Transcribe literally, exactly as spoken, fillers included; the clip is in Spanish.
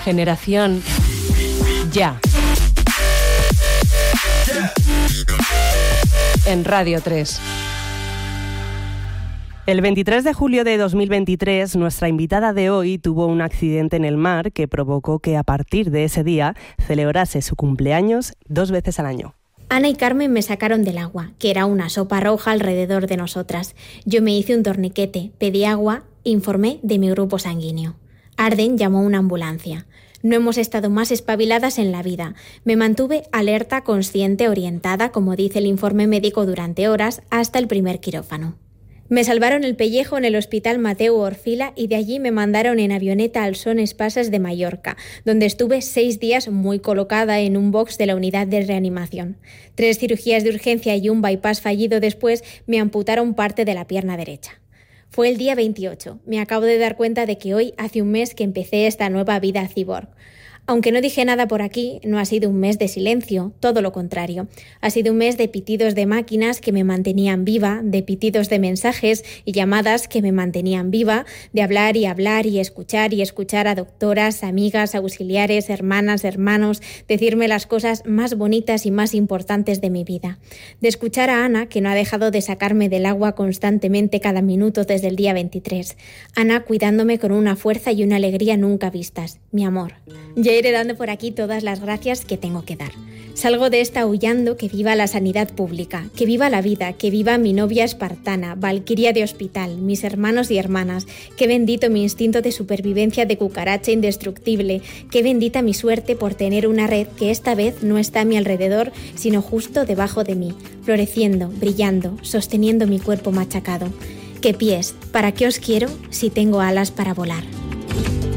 Generación Ya. En Radio tres. El veintitrés de julio de dos mil veintitrés, nuestra invitada de hoy tuvo un accidente en el mar que provocó que a partir de ese día celebrase su cumpleaños dos veces al año. Ana y Carmen me sacaron del agua, que era una sopa roja alrededor de nosotras. Yo me hice un torniquete, pedí agua e informé de mi grupo sanguíneo. Arden llamó a una ambulancia. No hemos estado más espabiladas en la vida. Me mantuve alerta, consciente, orientada, como dice el informe médico, durante horas, hasta el primer quirófano. Me salvaron el pellejo en el Hospital Mateu Orfila y de allí me mandaron en avioneta al Son Espases de Mallorca, donde estuve seis días muy colocada en un box de la unidad de reanimación. Tres cirugías de urgencia y un bypass fallido después me amputaron parte de la pierna derecha. Fue el día veintiocho. Me acabo de dar cuenta de que hoy hace un mes que empecé esta nueva vida cyborg. Aunque no dije nada por aquí, no ha sido un mes de silencio, todo lo contrario. Ha sido un mes de pitidos de máquinas que me mantenían viva, de pitidos de mensajes y llamadas que me mantenían viva, de hablar y hablar y escuchar y escuchar a doctoras, amigas, auxiliares, hermanas, hermanos, decirme las cosas más bonitas y más importantes de mi vida. De escuchar a Ana, que no ha dejado de sacarme del agua constantemente cada minuto desde el día veintitrés. Ana cuidándome con una fuerza y una alegría nunca vistas. Mi amor. Ya iré dando por aquí todas las gracias que tengo que dar. Salgo de esta aullando que viva la sanidad pública, que viva la vida, que viva mi novia espartana, valquiria de hospital, mis hermanos y hermanas, que bendito mi instinto de supervivencia de cucaracha indestructible, que bendita mi suerte por tener una red que esta vez no está a mi alrededor, sino justo debajo de mí, floreciendo, brillando, sosteniendo mi cuerpo machacado. ¡Qué pies! ¿Para qué os quiero si tengo alas para volar?